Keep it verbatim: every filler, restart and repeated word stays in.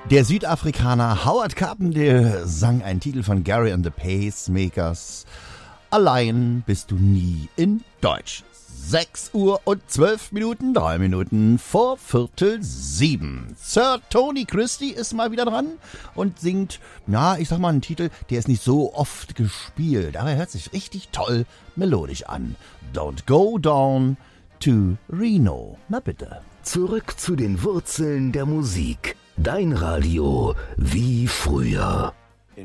Der Südafrikaner Howard Carpendale sang einen Titel von Gary and the Pacemakers. Allein bist du nie in Deutsch. sechs Uhr und zwölf Minuten, drei Minuten vor Viertel sieben. Sir Tony Christie ist mal wieder dran und singt, na, ich sag mal einen Titel, der ist nicht so oft gespielt, aber er hört sich richtig toll melodisch an. Don't go down to Reno. Na bitte. Zurück zu den Wurzeln der Musik. Dein Radio wie früher.